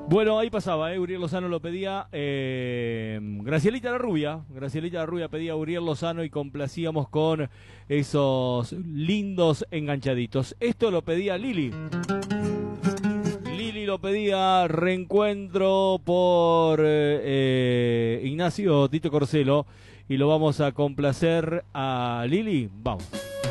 Bueno, ahí pasaba, Uriel Lozano lo pedía. Gracielita la Rubia pedía a Uriel Lozano y complacíamos con esos lindos enganchaditos. Esto lo pedía Lili. Lili lo pedía, reencuentro por Ignacio Tito Corcelo. Y lo vamos a complacer a Lili. Vamos.